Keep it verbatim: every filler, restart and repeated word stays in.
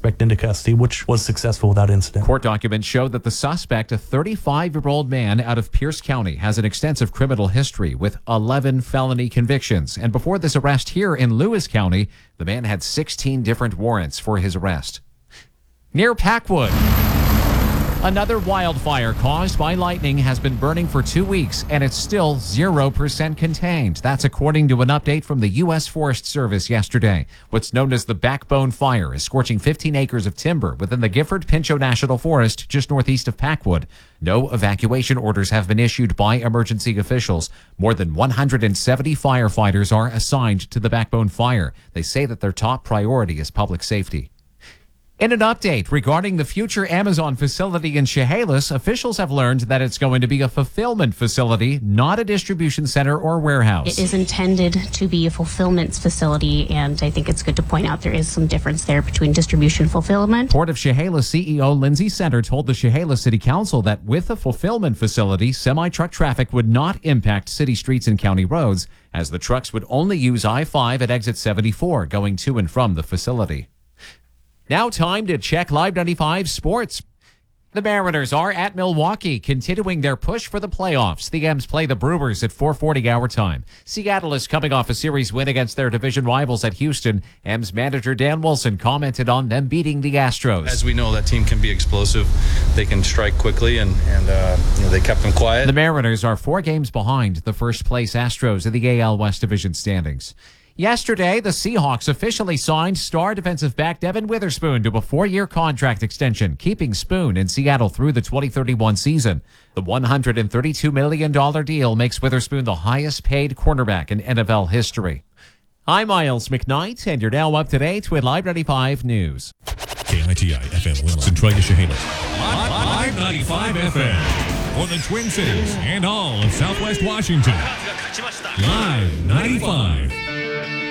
suspect into custody, which was successful without incident. Court documents show that the suspect, a thirty-five-year-old man out of Pierce County, has an extensive criminal history with eleven felony convictions. And before this arrest here in Lewis County, the man had sixteen different warrants for his arrest. Near Packwood, another wildfire caused by lightning has been burning for two weeks, and it's still zero percent contained. That's according to an update from the U S Forest Service yesterday. What's known as the Backbone Fire is scorching fifteen acres of timber within the Gifford-Pinchot National Forest just northeast of Packwood. No evacuation orders have been issued by emergency officials. More than one hundred seventy firefighters are assigned to the Backbone Fire. They say that their top priority is public safety. In an update regarding the future Amazon facility in Chehalis, officials have learned that it's going to be a fulfillment facility, not a distribution center or warehouse. It is intended to be a fulfillment facility, and I think it's good to point out there is some difference there between distribution and fulfillment. Port of Chehalis C E O Lindsay Center told the Chehalis City Council that with a fulfillment facility, semi-truck traffic would not impact city streets and county roads, as the trucks would only use I five at exit seventy-four going to and from the facility. Now time to check Live ninety-five Sports. The Mariners are at Milwaukee, continuing their push for the playoffs. The M's play the Brewers at four forty hour time. Seattle is coming off a series win against their division rivals at Houston. M's manager Dan Wilson commented on them beating the Astros. As we know, that team can be explosive. They can strike quickly, and, and uh, you know, they kept them quiet. The Mariners are four games behind the first-place Astros in the A L West Division standings. Yesterday, the Seahawks officially signed star defensive back Devin Witherspoon to a four-year contract extension, keeping Spoon in Seattle through the twenty thirty-one season. The one hundred thirty-two million dollars deal makes Witherspoon the highest-paid cornerback in N F L history. I'm Miles McKnight, and you're now up to date with Live ninety-five News. K I T I F M Centralia Chehalis. Live ninety-five F M for the Twin Cities and all of Southwest Washington. Live ninety-five.